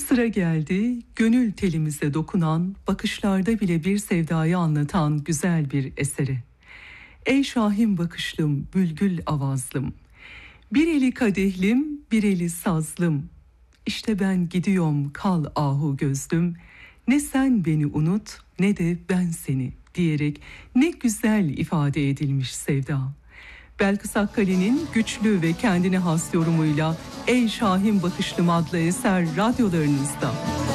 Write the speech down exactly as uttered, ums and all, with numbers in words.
Sıra geldi gönül telimize dokunan, bakışlarda bile bir sevdayı anlatan güzel bir eseri. Ey şahin bakışlım, bülbül avazlım, bir eli kadehlim, bir eli sazlım. İşte ben gidiyorum kal ahu gözlüm, ne sen beni unut ne de ben seni diyerek ne güzel ifade edilmiş sevda. Belkıs Akkale'nin güçlü ve kendine has yorumuyla Ey Şahin Bakışlım adlı eser radyolarınızda.